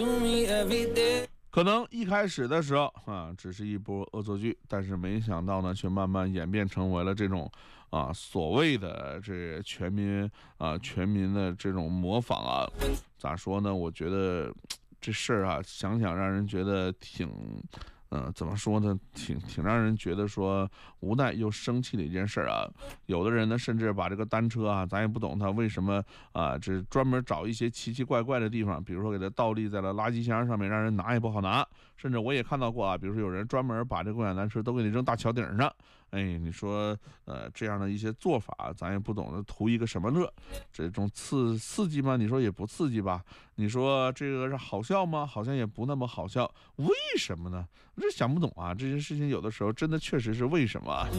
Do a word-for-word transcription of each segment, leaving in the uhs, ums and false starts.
可能一开始的时候啊，只是一波恶作剧，但是没想到呢，却慢慢演变成为了这种啊所谓的这全民啊全民的这种模仿啊。咋说呢？我觉得这事儿啊，想想让人觉得挺。嗯、呃，怎么说呢？挺挺让人觉得说无奈又生气的一件事啊。有的人呢，甚至把这个单车啊，咱也不懂他为什么啊，这专门找一些奇奇怪怪的地方，比如说给它倒立在了垃圾箱上面，让人拿也不好拿。甚至我也看到过啊，比如说有人专门把这个共享单车都给你扔大桥顶上。哎，你说呃这样的一些做法，咱也不懂得图一个什么乐？这种刺刺激吗？你说也不刺激吧？你说这个是好笑吗？好像也不那么好笑。为什么呢？我这想不懂啊！这些事情有的时候真的确实是为什么啊？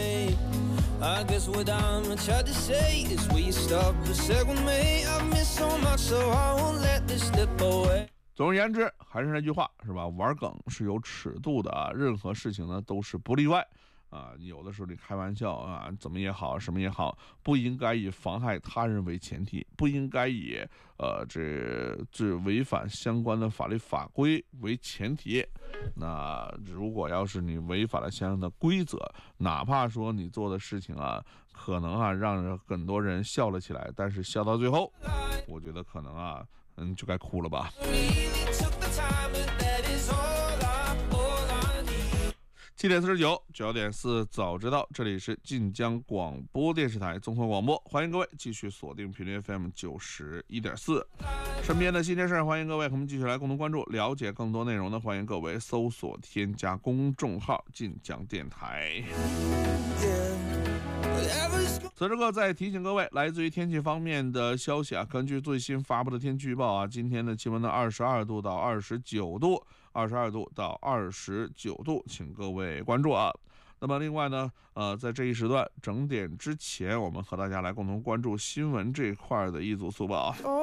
总而言之，还是那句话，是吧？玩梗是有尺度的啊，任何事情呢都是不例外。啊，有的时候你开玩笑啊，怎么也好，什么也好，不应该以妨害他人为前提，不应该以呃这这违反相关的法律法规为前提。那如果要是你违反了相应的规则，哪怕说你做的事情啊，可能啊让很多人笑了起来，但是笑到最后，我觉得可能啊，嗯，就该哭了吧。七点四十九，九点四，早知道，这里是晋江广播电视台综合广播，欢迎各位继续锁定频率 F M 九十一点四。身边的新鲜事，欢迎各位和我们继续来共同关注，了解更多内容呢，欢迎各位搜索添加公众号晋江电台。此时刻再提醒各位，来自于天气方面的消息啊，根据最新发布的天气预报啊，今天的气温呢二十二度到二十九度，二十二度到二十九度，请各位关注啊。那么另外呢，呃，在这一时段整点之前，我们和大家来共同关注新闻这一块的一组速报啊。